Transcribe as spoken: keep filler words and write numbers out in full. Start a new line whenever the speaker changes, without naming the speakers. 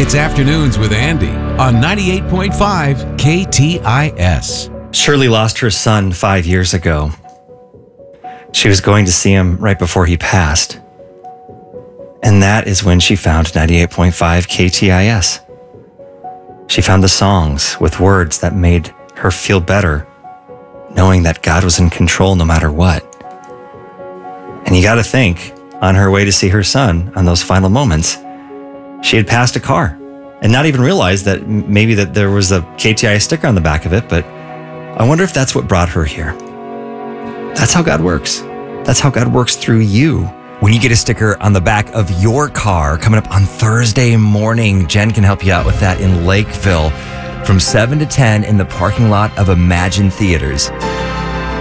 It's Afternoons with Andy on ninety-eight point five K T I S.
Shirley lost her son five years ago. She was going to see him right before he passed. And that is when she found ninety-eight point five K T I S. She found the songs with words that made her feel better, knowing that God was in control no matter what. And you got to think, on her way to see her son on those final moments, she had passed a car and not even realized that maybe that there was a K T I S sticker on the back of it. But I wonder if that's what brought her here. That's how God works. That's how God works through you.
When you get a sticker on the back of your car coming up on Thursday morning, Jen can help you out with that in Lakeville from seven to ten in the parking lot of Imagine Theaters.